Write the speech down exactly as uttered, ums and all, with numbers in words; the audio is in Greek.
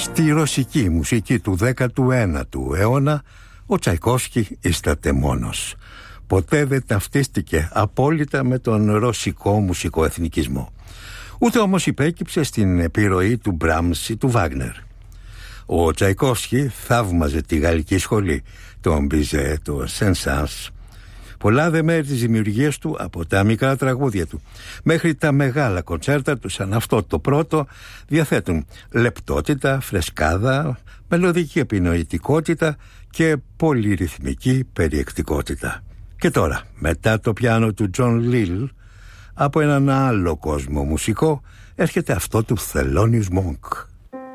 Στη ρωσική μουσική του δέκατου ένατου αιώνα ο Τσαϊκόφσκι ίσταται μόνος. Ποτέ δεν ταυτίστηκε απόλυτα με τον ρωσικό μουσικό εθνικισμό. Ούτε όμως υπέκυψε στην επιρροή του Μπράμς ή του Βάγνερ. Ο Τσαϊκόφσκι θαύμαζε τη γαλλική σχολή, τον Μπιζέ, τον Σεν-Σανς. Πολλά δε μέρη της δημιουργίας του, από τα μικρά τραγούδια του μέχρι τα μεγάλα κοντσέρτα του, σαν αυτό το πρώτο, διαθέτουν λεπτότητα, φρεσκάδα, μελωδική επινοητικότητα και πολυρυθμική περιεκτικότητα. Και τώρα, μετά το πιάνο του Τζον Λιλ, από έναν άλλο κόσμο μουσικό έρχεται αυτό του Thelonious Monk.